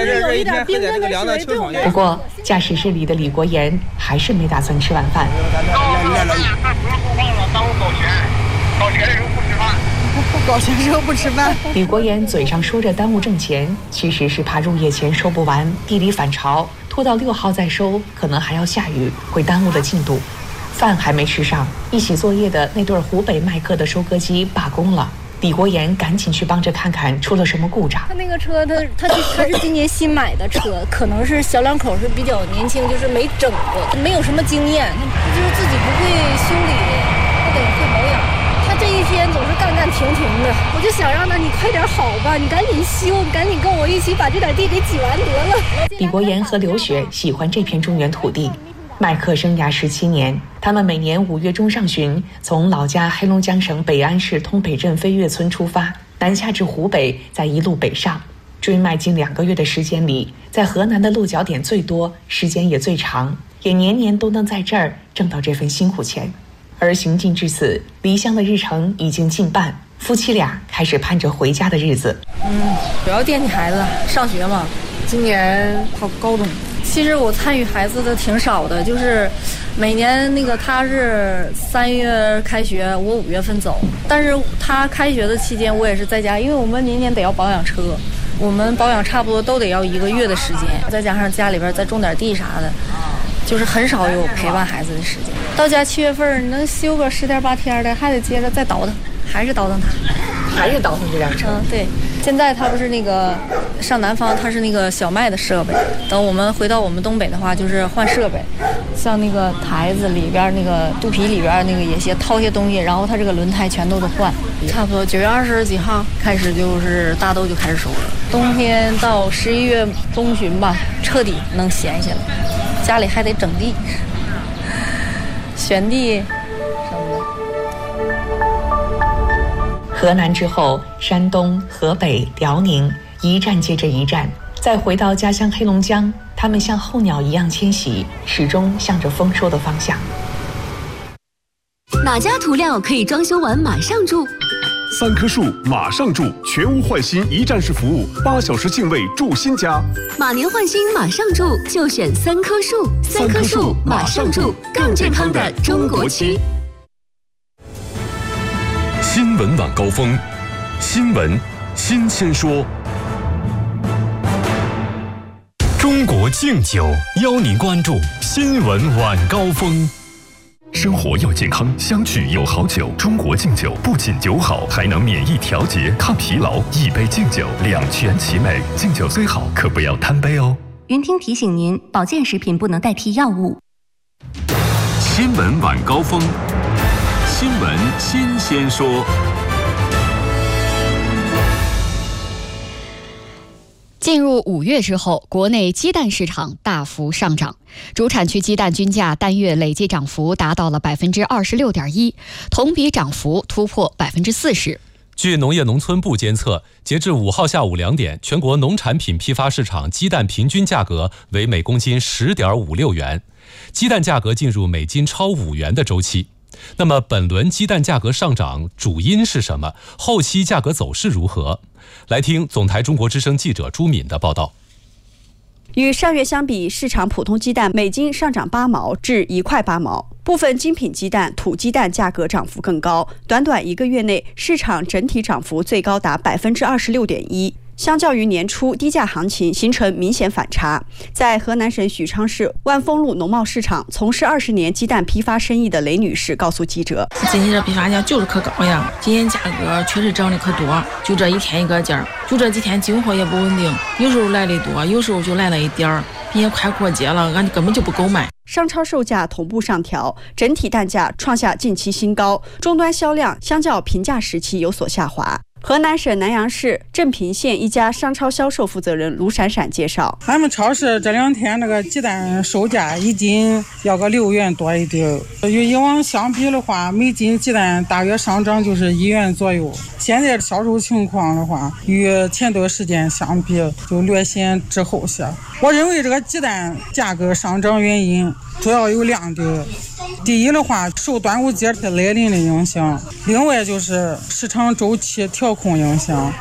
有一点冰镇的水对我们。 不过驾驶室里的李国岩还是没打算吃晚饭。 搞钱时候不吃饭。 李国岩嘴上说着耽误挣钱，其实是怕入夜前收不完，地里反潮，拖到6号再收，可能还要下雨，会耽误的进度。饭还没吃上，一起作业的那对湖北麦克的收割机罢工了。李国岩赶紧去帮着看看出了什么故障。 他那个车，他是今年新买的车，可能是小两口是比较年轻，就是没整过，没有什么经验，他就是自己不会修理，不得会保养。他这一天总是干干停停的，我就想让他你快点好吧，你赶紧修，你赶紧跟我一起把这点地给挤完得了。 李国岩和刘雪喜欢这片中原土地。麦克生涯17年，他们每年5月中上旬从老家黑龙江省北安市通北镇飞跃村出发，南下至湖北，再一路北上，追麦近2个月的时间里，在河南的落脚点最多，时间也最长，也年年都能在这儿挣到这份辛苦钱。而行进至此，离乡的日程已经近半，夫妻俩开始盼着回家的日子。 主要惦记孩子上学嘛，今年考高中。其实我参与孩子的挺少的，就是每年那个他是3月开学，我5月份走，但是他开学的期间我也是在家，因为我们年年得要保养车，我们保养差不多都得要1个月的时间，再加上家里边再种点地啥的，就是很少有陪伴孩子的时间。到家7月份能休个10天8天的，还得接着再倒腾，还是倒腾他， 还是倒腾这辆车。 对。现在他不是那个上南方，他是那个小麦的设备。等我们回到我们东北的话，就是换设备，像那个台子里边那个肚皮里边那个也些掏些东西，然后他这个轮胎全都得换。差不多9月20几号开始就是大豆就开始收了，冬天到11月中旬吧，彻底能闲下来。家里还得整地、选地。 河南之后，山东、河北、辽宁，一站接着一站。再回到家乡黑龙江，他们像候鸟一样迁徙，始终向着丰收的方向。 哪家涂料可以装修完马上住 ？3棵树马上住，全屋换新一站式服务，8小时净位住新家。 马年换新马上住，就选3棵树。3棵树马上住，更健康的中国区。 新闻晚高峰，新闻新鲜说。中国敬酒邀您关注新闻晚高峰。生活要健康，相聚有好酒。中国敬酒不仅酒好，还能免疫调节、抗疲劳。一杯敬酒，两全其美。敬酒虽好，可不要贪杯哦。 云听提醒您，保健食品不能代替药物。 新闻晚高峰，新闻新鲜说。 进入5月之后，国内鸡蛋市场大幅上涨，主产区鸡蛋均价单月累计涨幅达到了26.1%，同比涨幅突破40%。 据农业农村部监测，截至5号下午2点，全国农产品批发市场鸡蛋平均价格为每公斤10.56元，鸡蛋价格进入每斤超5元的周期。那么本轮鸡蛋价格上涨主因是什么？后期价格走势如何？来听总台中国之声记者朱敏的报道。 与上月相比，市场普通鸡蛋每斤上涨8毛至1块8毛，部分精品鸡蛋、土鸡蛋价格涨幅更高。短短1个月内，市场整体涨幅最高达26.1%。相较于年初低价行情形成明显反差。在河南省许昌市万丰路农贸市场从事20年鸡蛋批发生意的雷女士告诉记者：“ 今年这批发价就是可高呀，今年价格确实涨得可多，就这一天一个价，就这几天进货也不稳定，有时候来的多，有时候就来了一点儿，并且快过节了，俺根本就不够卖。” 商超售价同步上调，整体蛋价创下近期新高，终端销量相较平价时期有所下滑。河南省南阳市镇平县一家商超销售负责人卢闪闪介绍：“ 俺们超市这2天那个鸡蛋售价一斤要个6元多一点，与以往相比的话，每斤鸡蛋大约上涨就是1元左右。现在销售情况的话，与前段时间相比就略显滞后些。我认为这个鸡蛋价格上涨原因主要有2点。第一的话，受端午节来临的影响，另外就是市场周期调控影响。”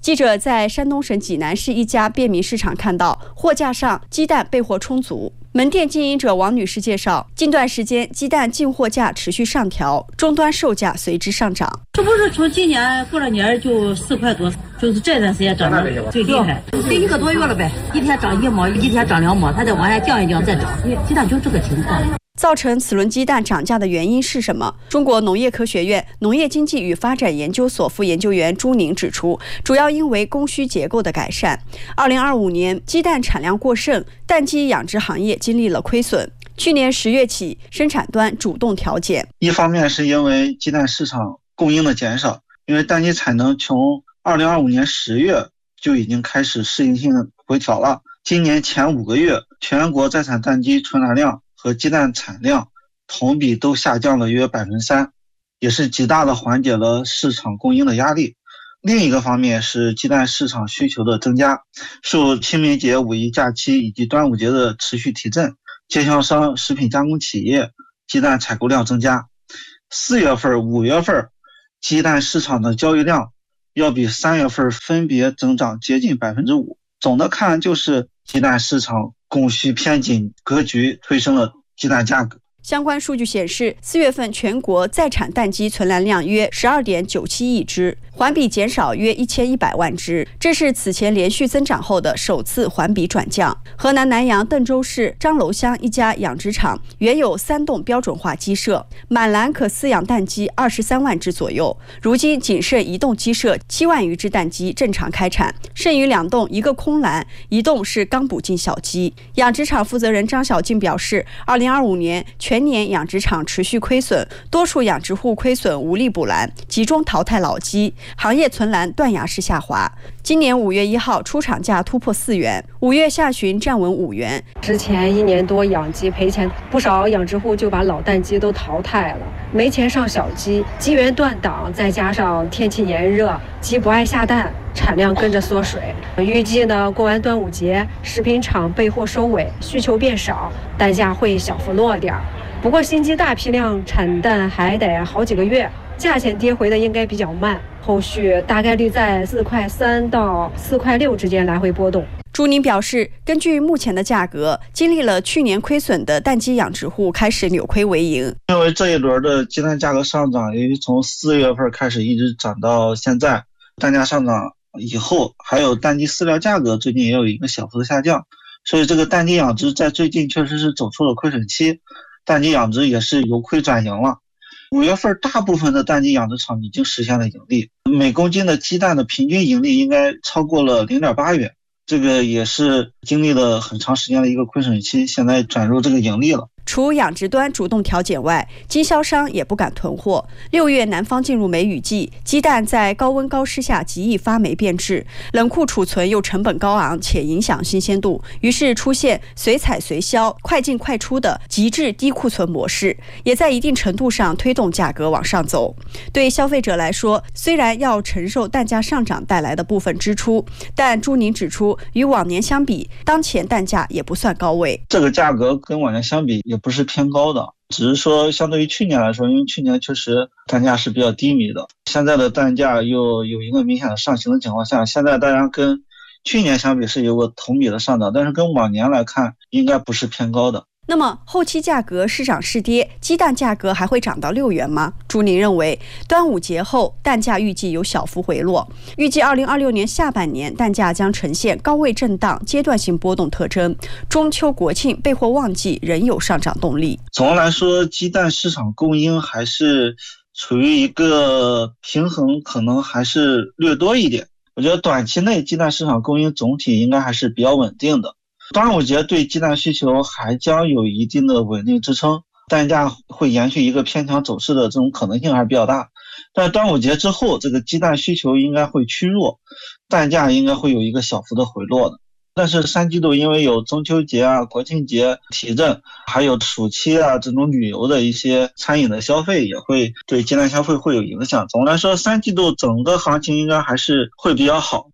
记者在山东省济南市一家便民市场看到，货架上鸡蛋备货充足。门店经营者王女士介绍，近段时间鸡蛋进货价持续上调，终端售价随之上涨。 这不是从今年过了年就4块多，就是这段时间涨得最厉害，得1个多月了呗，一天涨1毛，一天涨2毛，它再往下降一降再涨，鸡蛋就这个情况。 造成此轮鸡蛋涨价的原因是什么？中国农业科学院农业经济与发展研究所副研究员朱宁指出，主要因为供需结构的改善。2025年鸡蛋产量过剩，蛋鸡养殖行业经历了亏损。去年10月起，生产端主动调减。 一方面是因为鸡蛋市场供应的减少，因为蛋鸡产能从2025年10月就已经开始适应性的回调了。今年前5个月，全国在产蛋鸡存栏量和鸡蛋产量同比都下降了约 3%， 也是极大的缓解了市场供应的压力。另一个方面是鸡蛋市场需求的增加，受清明节、五一假期以及端午节的持续提振，经销商、食品加工企业鸡蛋采购量增加。4月份、5月份鸡蛋市场的交易量要比3月份分别增长接近 5%。 总的看就是鸡蛋市场供需偏紧格局推升了鸡蛋价格。 相关数据显示，4月份全国在产蛋鸡存栏量约 12.97 亿只，环比减少约1100万只，这是此前连续增长后的首次环比转降。河南南阳邓州市张楼乡一家养殖场原有3栋标准化鸡舍，满栏可饲养蛋鸡23万只左右，如今仅剩1栋鸡舍7万余只蛋鸡正常开产，剩余2栋，一个空栏，1栋是刚补进小鸡。养殖场负责人张小静表示，2025年全年养殖场持续亏损，多数养殖户亏损无力补栏，集中淘汰老鸡，行业存栏断崖式下滑。今年5月1号出厂价突破4元，5月下旬站稳5元。 之前1年多养鸡赔钱，不少养殖户就把老蛋鸡都淘汰了，没钱上小鸡，鸡源断档，再加上天气炎热，鸡不爱下蛋，产量跟着缩水。预计呢，过完端午节，食品厂备货收尾，需求变少，蛋价会小幅落点。不过新鸡大批量产蛋还得好几个月，价钱跌回的应该比较慢，后续大概率在4块3到4块6之间来回波动。 朱宁表示，根据目前的价格，经历了去年亏损的蛋鸡养殖户开始扭亏为盈。 因为这一轮的鸡蛋价格上涨，由于从4月份开始一直涨到现在，蛋价上涨以后，还有蛋鸡饲料价格最近也有一个小幅的下降，所以这个蛋鸡养殖在最近确实是走出了亏损期，蛋鸡养殖也是由亏转盈了。5月份大部分的蛋鸡养殖场已经实现了盈利，每公斤的鸡蛋的平均盈利应该超过了 0.8 元，这个也是经历了很长时间的一个亏损期，现在转入这个盈利了。 除养殖端主动调减外，经销商也不敢囤货。6月南方进入梅雨季，鸡蛋在高温高湿下极易发霉变质，冷库储存又成本高昂且影响新鲜度，于是出现随采随销、快进快出的极致低库存模式，也在一定程度上推动价格往上走。对消费者来说，虽然要承受蛋价上涨带来的部分支出，但朱宁指出，与往年相比，当前蛋价也不算高位。 这个价格跟往年相比也不是偏高的，只是说相对于去年来说，因为去年确实蛋价是比较低迷的，现在的蛋价又有一个明显的上行的情况下，现在当然跟去年相比是有个同比的上涨，但是跟往年来看应该不是偏高的。 那么后期价格是涨是跌，鸡蛋价格还会涨到6元吗？朱宁认为，端午节后蛋价预计有小幅回落，预计2026年下半年蛋价将呈现高位震荡、阶段性波动特征，中秋国庆备货旺季仍有上涨动力。 总的来说，鸡蛋市场供应还是处于一个平衡，可能还是略多一点。我觉得短期内鸡蛋市场供应总体应该还是比较稳定的。端午节对鸡蛋需求还将有一定的稳定支撑，蛋价会延续一个偏强走势的这种可能性还是比较大。但端午节之后，这个鸡蛋需求应该会趋弱，蛋价应该会有一个小幅的回落的。但是3季度因为有中秋节啊、国庆节提振，还有暑期啊这种旅游的一些餐饮的消费，也会对鸡蛋消费会有影响。总的来说，3季度整个行情应该还是会比较好。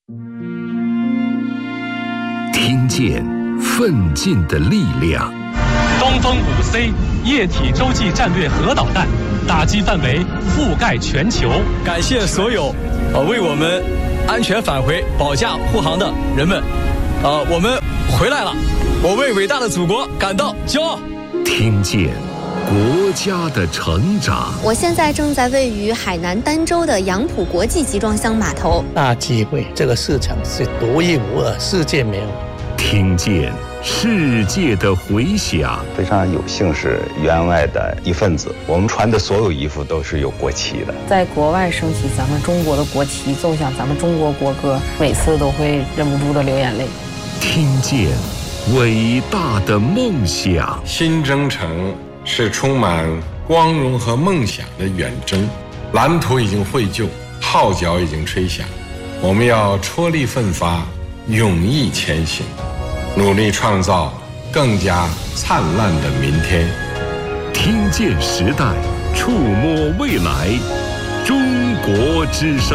听见奋进的力量。 东风5C 液体洲际战略核导弹，打击范围覆盖全球。 感谢所有为我们安全返回保驾护航的人们，我们回来了，我为伟大的祖国感到骄傲。 听见国家的成长。 我现在正在位于海南儋州的杨浦国际集装箱码头。 大机会，这个市场是独一无二，世界没有。 听见世界的回响。 非常有幸是员外的一份子，我们穿的所有衣服都是有国旗的。 在国外升起咱们中国的国旗，奏响咱们中国国歌，每次都会忍不住的流眼泪。 听见伟大的梦想。 新征程是充满光荣和梦想的远征，蓝图已经绘就，号角已经吹响，我们要踔厉奋发，勇毅前行，努力创造更加灿烂的明天。 听见时代，触摸未来，中国之声。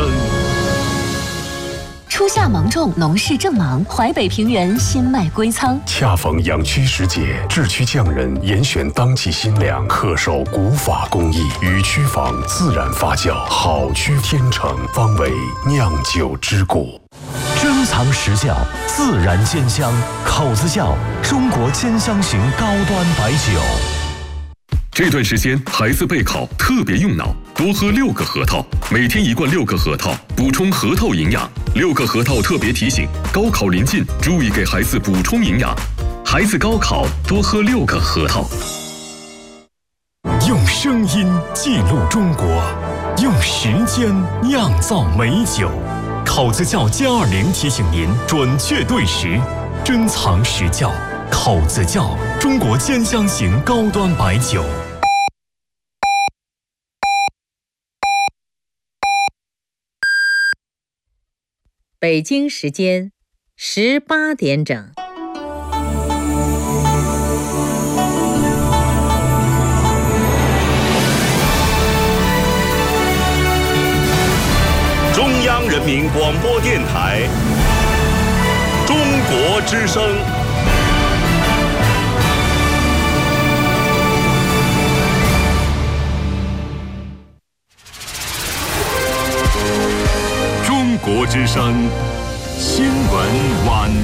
初夏芒种，农事正忙，淮北平原新麦归仓。 恰逢养区时节，制区匠人严选当季新粮，恪守古法工艺，与区房自然发酵，好区天成，方为酿酒之谷。 珍藏实窖，自然鲜香，口子窖，中国兼香型高端白酒。 这段时间孩子备考特别用脑，多喝6个核桃，每天1罐6个核桃，补充核桃营养。6个核桃特别提醒：高考临近，注意给孩子补充营养。孩子高考多喝6个核桃。用声音记录中国，用时间酿造美酒。口子窖+20提醒您准确对时，珍藏实窖。口子窖，中国兼香型高端白酒。 北京时间18点整。 中央人民广播电台，中国之声。 中国之声新闻晚